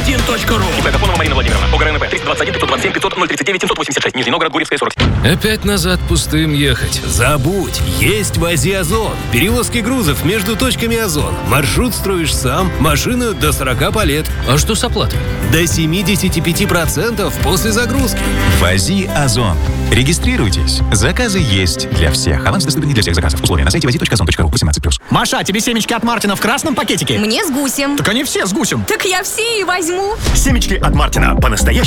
озон-1.ру. ИП Гапонова Марина Владимировна. ОГРНП 321 527 500 039 786. Нижний Новгород, Гурьевская, 40. Опять назад пустым ехать? Забудь! Есть ВАЗи Озон. Перевозки грузов между точками Озон. Маршрут строишь сам, машина до 40 по лет. А что с оплатой? До 75% после загрузки. ВАЗи Озон. Регистрируйтесь. Заказы есть для всех. Аванс доступен не для всех заказов. Условия на сайте vazi.ozon.ru 18+. Маша, тебе семечки от Мартина в красном пакетике? Мне с гусем. Так они все с гусем. Так я все и возьму. Семечки от Мартина. По-настоящему